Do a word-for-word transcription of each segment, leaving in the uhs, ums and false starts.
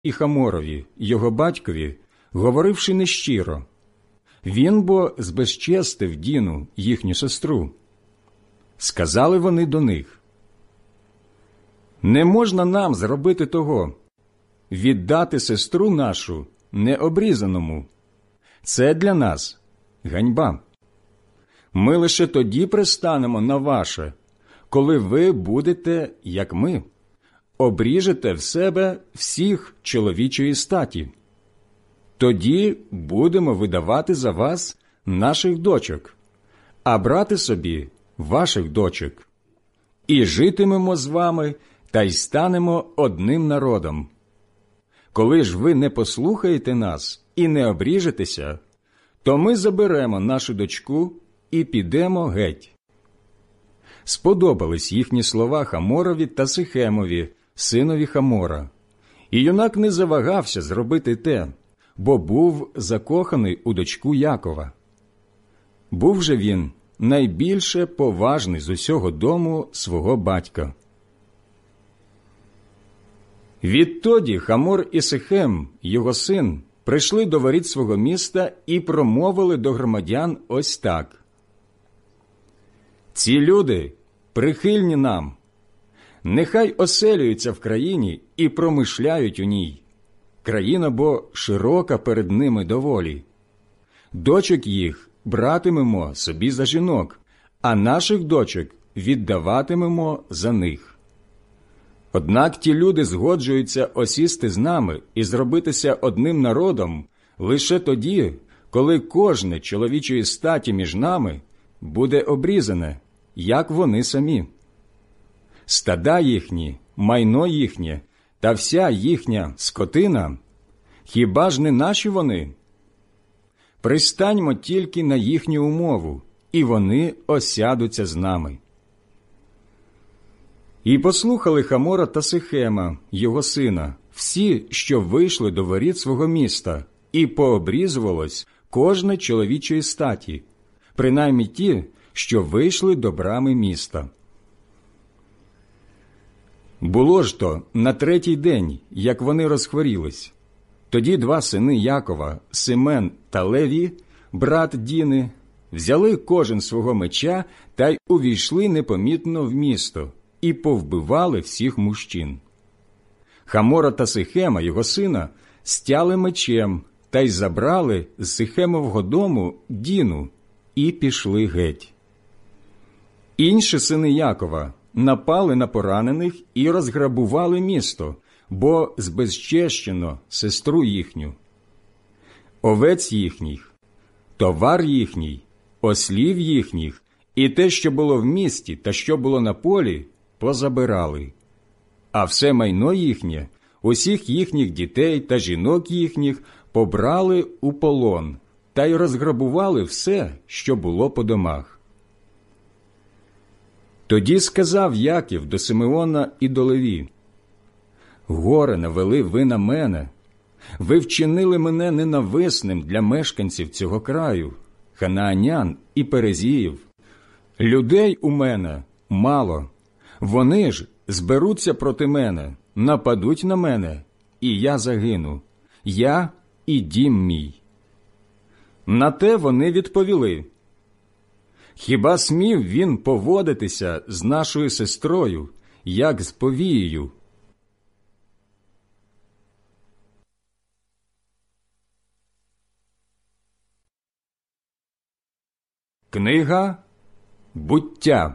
і Хаморові, його батькові, говоривши нещиро. Він бо збезчестив Діну, їхню сестру. Сказали вони до них: «Не можна нам зробити того, віддати сестру нашу необрізаному. Це для нас ганьба. Ми лише тоді пристанемо на ваше, коли ви будете, як ми, обріжете в себе всіх чоловічої статі. Тоді будемо видавати за вас наших дочок, а брати собі ваших дочок. І житимемо з вами, та й станемо одним народом. Коли ж ви не послухаєте нас і не обріжетеся, то ми заберемо нашу дочку і підемо геть». Сподобались їхні слова Хаморові та Сихемові, синові Хамора. І юнак не завагався зробити те, бо був закоханий у дочку Якова. Був же він найбільше поважний з усього дому свого батька. Відтоді Хамор і Сихем, його син, прийшли до воріт свого міста і промовили до громадян ось так: «Ці люди прихильні нам. Нехай оселюються в країні і промишляють у ній. Країна бо широка перед ними доволі. Дочок їх братимемо собі за жінок, а наших дочок віддаватимемо за них. Однак ті люди згоджуються осісти з нами і зробитися одним народом лише тоді, коли кожне чоловічої статі між нами буде обрізане, як вони самі. Стада їхні, майно їхнє та вся їхня скотина, хіба ж не наші вони? Пристаньмо тільки на їхню умову, і вони осядуться з нами». І послухали Хамора та Сихема, його сина, всі, що вийшли до воріт свого міста, і пообрізувалось кожне чоловічої статі, принаймні ті, що вийшли до брами міста. Було ж то на третій день, як вони розхворілись. Тоді два сини Якова, Симен та Леві, брат Діни, взяли кожен свого меча та й увійшли непомітно в місто і повбивали всіх мужчин. Хамора та Сихема, його сина, стяли мечем та й забрали з Сихемового дому Діну і пішли геть. Інші сини Якова напали на поранених і розграбували місто, бо збезчещено сестру їхню. Овець їхніх, товар їхній, ослів їхніх і те, що було в місті та що було на полі, позабирали. А все майно їхнє, усіх їхніх дітей та жінок їхніх побрали у полон та й розграбували все, що було по домах. Тоді сказав Яків до Симеона і до Леві: «Горе навели ви на мене, ви вчинили мене ненависним для мешканців цього краю, ханаанян і перезіїв. Людей у мене мало, вони ж зберуться проти мене, нападуть на мене, і я загину, я і дім мій». На те вони відповіли: «Хіба смів він поводитися з нашою сестрою, як з повією?» Книга «Буття»,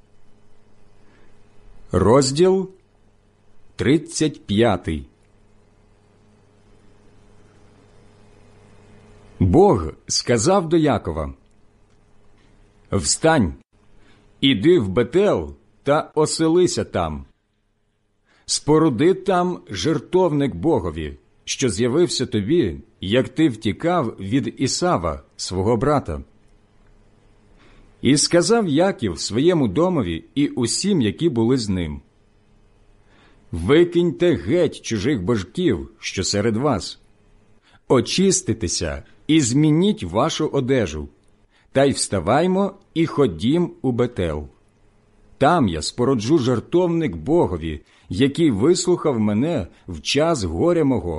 розділ тридцять п'ятий. Бог сказав до Якова: «Встань, іди в Бетел та оселися там. Споруди там жертовник Богові, що з'явився тобі, як ти втікав від Ісава, свого брата». І сказав Яків своєму домові і усім, які були з ним: «Викиньте геть чужих божків, що серед вас. Очиститеся і змініть вашу одежу, та й вставаймо і ходім у Бетел. Там я споруджу жертовник Богові, який вислухав мене в час горя мого